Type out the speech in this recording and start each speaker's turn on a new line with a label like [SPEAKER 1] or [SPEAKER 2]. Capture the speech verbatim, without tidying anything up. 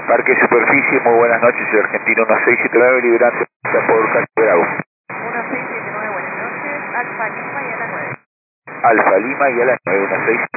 [SPEAKER 1] Parque Superficie, muy buenas noches, el argentino uno seis siete nueve, liberancia por Calle Bravo.
[SPEAKER 2] uno seis siete nueve, buenas noches, Alfa Lima y a las nueve.
[SPEAKER 1] Alfa Lima y a las nueve, uno seis